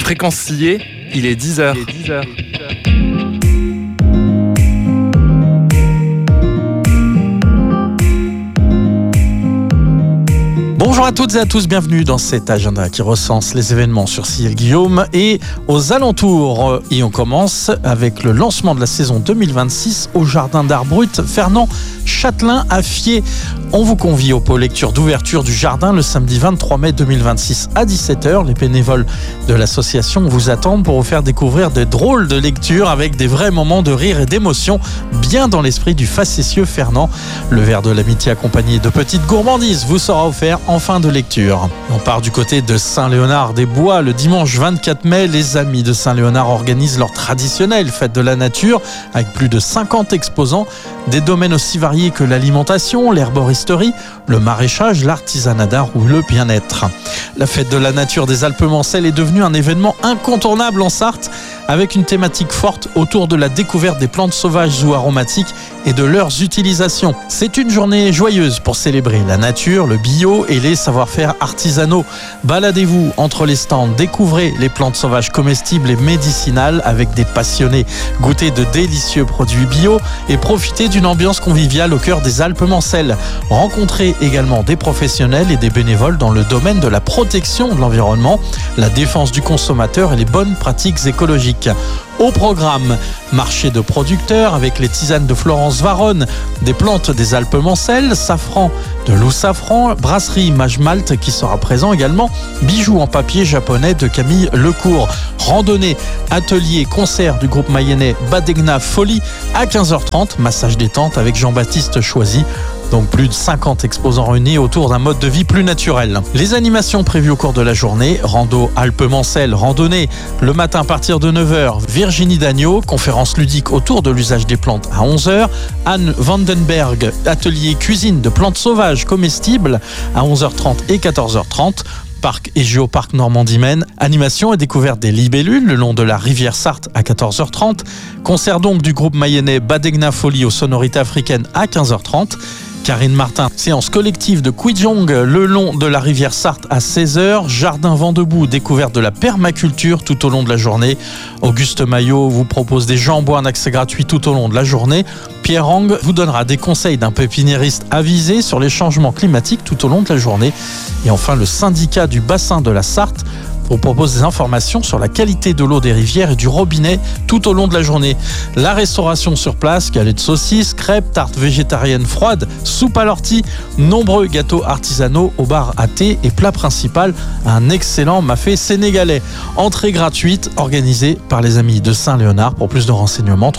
Fréquence sciée, il est 10h. Bonjour à toutes et à tous, bienvenue dans cet agenda qui recense les événements sur Cille-Guillaume et aux alentours. Et on commence avec le lancement de la saison 2026 au Jardin d'Art Brut Fernand Châtelain à Fier. On vous convie au pôle lecture d'ouverture du jardin le samedi 23 mai 2026 à 17h. Les bénévoles de l'association vous attendent pour vous faire découvrir des drôles de lectures avec des vrais moments de rire et d'émotion, bien dans l'esprit du facétieux Fernand. Le verre de l'amitié accompagné de petites gourmandises vous sera offert en fin de lecture. On part du côté de Saint-Léonard-des-Bois. Le dimanche 24 mai, les amis de Saint-Léonard organisent leur traditionnelle fête de la nature avec plus de 50 exposants, des domaines aussi variés que l'alimentation, l'herboristerie, le maraîchage, l'artisanat d'art ou le bien-être. La fête de la nature des Alpes-Mancelles est devenue un événement incontournable en Sarthe avec une thématique forte autour de la découverte des plantes sauvages ou aromatiques et de leurs utilisations. C'est une journée joyeuse pour célébrer la nature, le bio et les savoir-faire artisanaux. Baladez-vous entre les stands, découvrez les plantes sauvages comestibles et médicinales avec des passionnés. Goûtez de délicieux produits bio et profitez d'une ambiance conviviale au cœur des Alpes-Mancelles. Rencontrez également des professionnels et des bénévoles dans le domaine de la protection de l'environnement, la défense du consommateur et les bonnes pratiques écologiques. Au programme, marché de producteurs avec les tisanes de Florence Varonne, des plantes des Alpes-Mancelles, safran de Loup Safran, brasserie Mage Malte qui sera présent également, bijoux en papier japonais de Camille Lecourt, randonnée, atelier, concert du groupe mayennais Badegna Folie à 15h30, massage détente avec Jean-Baptiste Choisy. Donc plus de 50 exposants réunis autour d'un mode de vie plus naturel. Les animations prévues au cours de la journée, rando Alpes-Mancelles, randonnée, le matin à partir de 9h, Virginie Dagneau, conférence ludique autour de l'usage des plantes à 11h, Anne Vandenberg, atelier cuisine de plantes sauvages comestibles à 11h30 et 14h30, Parc et Géoparc Normandie-Maine, animation et découverte des libellules le long de la rivière Sarthe à 14h30, concert donc du groupe mayennais Badegna Folie aux sonorités africaines à 15h30, Karine Martin, séance collective de Kwijong le long de la rivière Sarthe à 16h, Jardin Vent debout, découverte de la permaculture tout au long de la journée. Auguste Maillot vous propose des jambons en accès gratuit tout au long de la journée. Pierre Hang vous donnera des conseils d'un pépiniériste avisé sur les changements climatiques tout au long de la journée. Et enfin, le syndicat du bassin de la Sarthe vous propose des informations sur la qualité de l'eau des rivières et du robinet tout au long de la journée. La restauration sur place, galets de saucisses, crêpes, tartes végétariennes froides, soupe à l'ortie, nombreux gâteaux artisanaux au bar à thé et plat principal, un excellent mafé sénégalais. Entrée gratuite organisée par les Amis de Saint-Léonard. Pour plus de renseignements,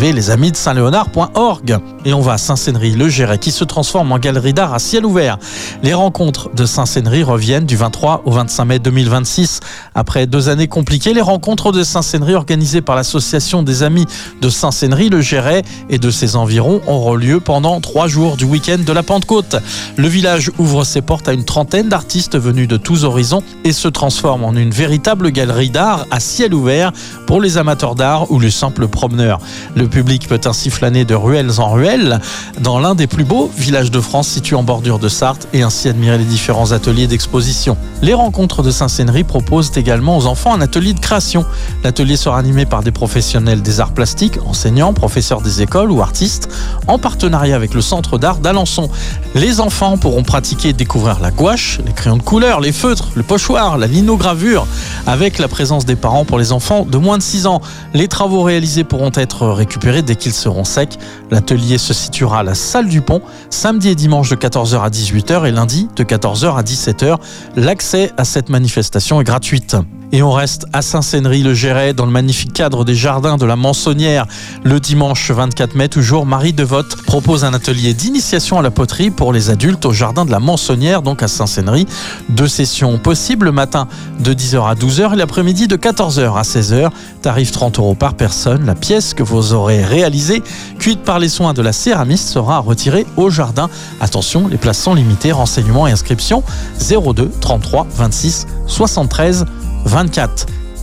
www.lesamisdesaintléonard.org. Et on va à Saint-Cénry-le-Géret qui se transforme en galerie d'art à ciel ouvert. Les rencontres de Saint-Cénry reviennent du 23 au 25 mai 2026. Après 2 années compliquées, les rencontres de Saint-Cénry organisées par l'association des Amis de Saint-Cénry-le-Géret et de ses environs auront lieu pendant 3 jours du week-end de la Pentecôte. Le village ouvre ses portes à une trentaine d'artistes venus de tous horizons et se transforme en une véritable galerie d'art à ciel ouvert pour les amateurs d'art ou les simples promeneurs. Le public peut ainsi flâner de ruelles en ruelles dans l'un des plus beaux villages de France situé en bordure de Sarthe et ainsi admirer les différents ateliers d'exposition. Les rencontres de Saint-Cénry proposent également aux enfants un atelier de création. L'atelier sera animé par des professionnels des arts plastiques, enseignants, professeurs des écoles ou artistes, en partenariat avec le Centre d'art d'Alençon. Les enfants pourront pratiquer et découvrir la gouache, les crayons de couleur, les feutres, le pochoir, la linogravure, avec la présence des parents pour les enfants de moins de 6 ans. Les travaux réalisés pourront être récupérés dès qu'ils seront secs. L'atelier se situera à la salle du Pont, samedi et dimanche de 14h à 18h et lundi de 14h à 17h. L'accès à cette manifestation est gratuite. Et on reste à Saint-Cénry-le-Géret dans le magnifique cadre des jardins de la Mansonnière. Le dimanche 24 mai, toujours, Marie Devote propose un atelier d'initiation à la poterie pour les adultes au jardin de la Mansonnière, donc à Saint-Cénry. 2 sessions possibles, le matin de 10h à 12h et l'après-midi de 14h à 16h. Tarif 30 € par personne. La pièce que vous aurez réalisée, cuite par les soins de la céramiste, sera à retirer au jardin. Attention, les places sont limitées. Renseignements et inscriptions 02 33 26 73 24.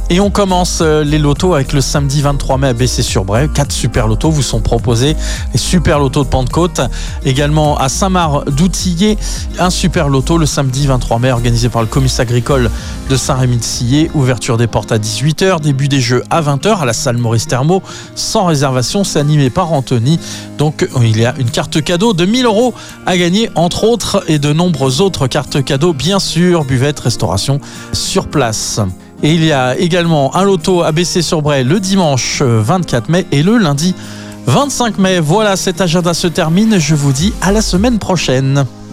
Et on commence les lotos avec le samedi 23 mai à Bessay-sur-Bray. 4 super lotos vous sont proposés. Les super lotos de Pentecôte. Également à Saint-Marc-d'Outillet, un super loto le samedi 23 mai organisé par le comice agricole de Saint-Rémy-de-Sillé. Ouverture des portes à 18h, début des jeux à 20h à la salle Maurice Thermo. Sans réservation, c'est animé par Anthony. Donc il y a une carte cadeau de 1 000 € à gagner entre autres et de nombreuses autres cartes cadeaux, bien sûr, buvette, restauration sur place. Et il y a également un loto à Bessay-sur-Bray le dimanche 24 mai et le lundi 25 mai. Voilà, cet agenda se termine. Je vous dis à la semaine prochaine.